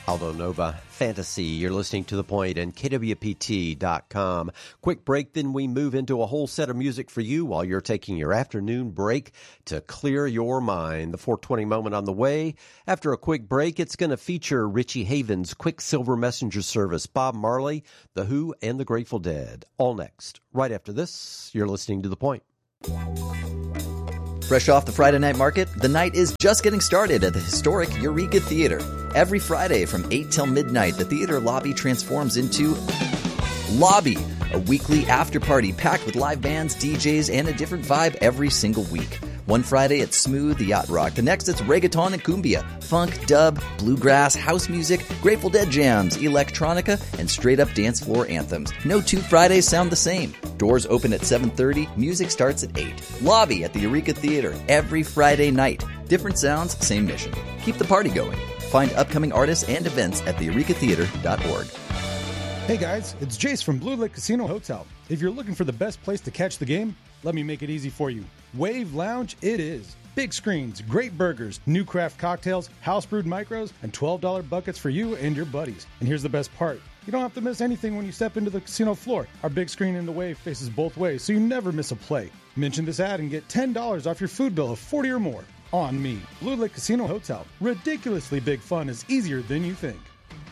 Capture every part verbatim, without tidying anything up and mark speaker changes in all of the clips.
Speaker 1: Aldo Nova, Fantasy. You're listening to The Point and K W P T dot com. Quick break, then we move into a whole set of music for you while you're taking your afternoon break to clear your mind. The four twenty moment on the way. After a quick break, it's going to feature Richie Havens, Quicksilver Messenger Service, Bob Marley, The Who, and The Grateful Dead. All next. Right after this, you're listening to The Point.
Speaker 2: Fresh off the Friday night market, the night is just getting started at the historic Eureka Theater. Every Friday from eight till midnight, the theater lobby transforms into Lobby, a weekly after-party packed with live bands, D Js, and a different vibe every single week. One Friday, it's smooth yacht rock. The next, it's reggaeton and cumbia, funk, dub, bluegrass, house music, Grateful Dead jams, electronica, and straight-up dance floor anthems. No two Fridays sound the same. Doors open at seven thirty. Music starts at eight. Lobby at the Eureka Theater every Friday night. Different sounds, same mission. Keep the party going. Find upcoming artists and events at the eureka theater dot org.
Speaker 3: Hey guys, it's Jace from Blue Lake Casino Hotel. If you're looking for the best place to catch the game, let me make it easy for you. Wave Lounge it is. Big screens, great burgers, new craft cocktails, house brewed micros, and twelve dollars buckets for you and your buddies. And here's the best part. You don't have to miss anything when you step into the casino floor. Our big screen in the Wave faces both ways, so you never miss a play. Mention this ad and get ten dollars off your food bill of forty dollars or more. On me. Blue Lake Casino Hotel. Ridiculously big fun is easier than you think.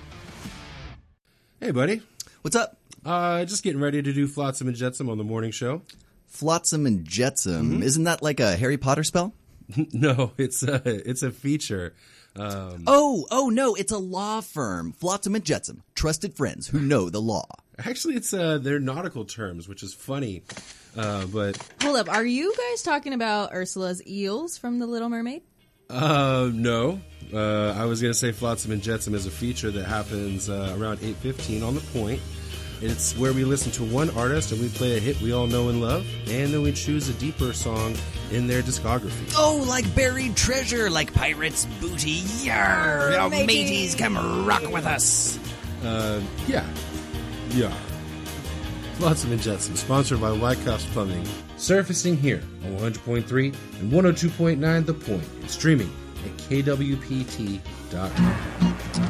Speaker 4: Hey, buddy.
Speaker 2: What's up?
Speaker 4: Uh, just getting ready to do Flotsam and Jetsam on the morning show.
Speaker 2: Flotsam and Jetsam.
Speaker 4: Mm-hmm.
Speaker 2: Isn't that like a Harry Potter spell?
Speaker 4: No, it's a, it's a feature. Um,
Speaker 2: oh, oh no, it's a law firm. Flotsam and Jetsam. Trusted friends who know the law.
Speaker 4: Actually, it's uh, they're nautical terms, which is funny. Uh, but
Speaker 5: hold up, are you guys talking about Ursula's eels from The Little Mermaid?
Speaker 4: Uh, no. Uh, I was going to say Flotsam and Jetsam is a feature that happens uh, around eight fifteen on The Point. It's where we listen to one artist and we play a hit we all know and love, and then we choose a deeper song in their discography.
Speaker 2: Oh, like buried treasure, like pirates' booty. Yarr! Oh, mateys, come rock with us.
Speaker 4: Uh, yeah. Yeah. Flotsam and Jetsam, sponsored by Wyckoff's Plumbing. Surfacing here on one hundred point three and one oh two point nine The Point, and streaming at K W P T dot com.